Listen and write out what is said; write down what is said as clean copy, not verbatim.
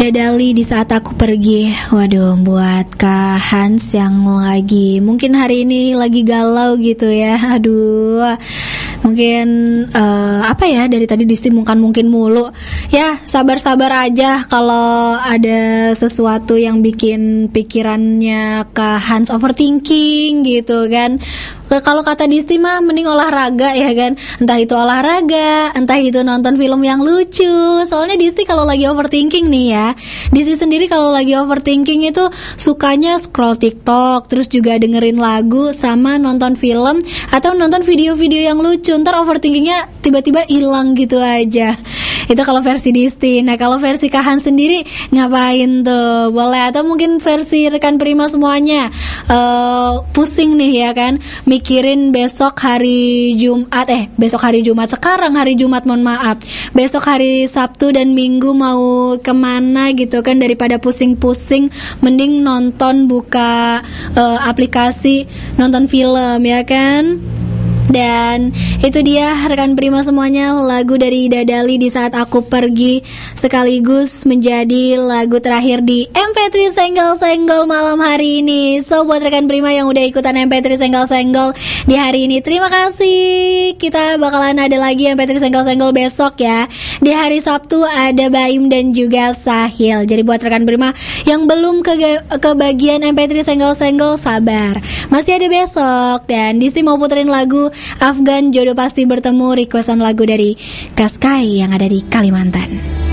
Dadali di saat aku pergi. Waduh, buat Kak Hans yang lagi mungkin hari ini lagi galau gitu ya. Aduh, mungkin apa ya, dari tadi distimungkan mungkin mulu. Ya, sabar-sabar aja kalau ada sesuatu yang bikin pikirannya Kak Hans overthinking gitu kan. Kalau kata Disti mah mending olahraga ya kan. Entah itu olahraga, entah itu nonton film yang lucu. Soalnya Disti kalau lagi overthinking nih ya, Disti sendiri kalau lagi overthinking itu sukanya scroll TikTok, terus juga dengerin lagu sama nonton film atau nonton video-video yang lucu. Ntar overthinkingnya tiba-tiba hilang gitu aja. Itu kalau versi Disti. Nah, kalau versi Kak Hans sendiri ngapain tuh? Boleh, atau mungkin versi rekan Prima semuanya pusing nih ya kan, mikirin besok hari Jumat, sekarang hari Jumat, mohon maaf, besok hari Sabtu dan Minggu mau kemana gitu kan. Daripada pusing-pusing, mending nonton, buka aplikasi nonton film ya kan. Dan itu dia rekan Prima semuanya, lagu dari Dadali di saat aku pergi, sekaligus menjadi lagu terakhir di MP3 Senggol-Senggol malam hari ini. So buat rekan Prima yang udah ikutan MP3 Senggol-Senggol di hari ini, terima kasih. Kita bakalan ada lagi MP3 Senggol-Senggol besok ya. Di hari Sabtu ada Baim dan juga Sahil. Jadi buat rekan Prima yang belum kebagian MP3 Senggol-Senggol, sabar, masih ada besok. Dan Disti mau puterin lagu Afgan Jodoh Pasti Bertemu, requestan lagu dari Kaskai yang ada di Kalimantan.